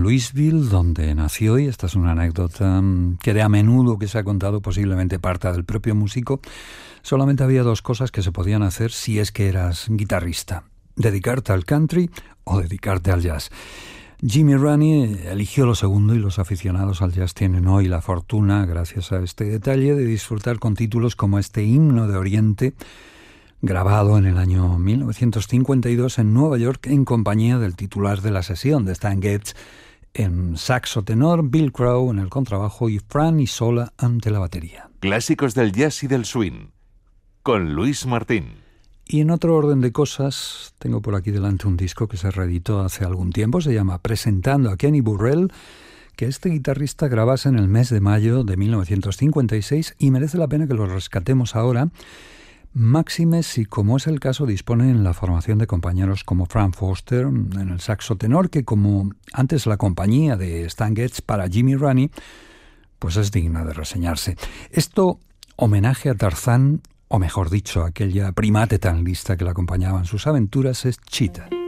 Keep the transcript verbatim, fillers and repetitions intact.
Louisville, donde nació, y esta es una anécdota que de a menudo que se ha contado, posiblemente parta del propio músico. Solamente había dos cosas que se podían hacer si es que eras guitarrista: dedicarte al country o dedicarte al jazz. Jimmy Raney eligió lo segundo, y los aficionados al jazz tienen hoy la fortuna, gracias a este detalle, de disfrutar con títulos como este Himno de Oriente, grabado en el año mil novecientos cincuenta y dos en Nueva York en compañía del titular de la sesión, de Stan Getz en saxo tenor, Bill Crow en el contrabajo y Fran Isola ante la batería. Clásicos del jazz y del swing, con Luis Martín. Y en otro orden de cosas, tengo por aquí delante un disco que se reeditó hace algún tiempo, se llama Presentando a Kenny Burrell, que este guitarrista grabase en el mes de mayo de mil novecientos cincuenta y seis, y merece la pena que lo rescatemos ahora, máxime si, como es el caso, dispone en la formación de compañeros como Frank Foster en el saxo tenor, que como antes la compañía de Stan Getz para Jimmy Raney, pues es digna de reseñarse. Esto, homenaje a Tarzán, o mejor dicho, aquella primate tan lista que le acompañaba en sus aventuras, es Cheetah.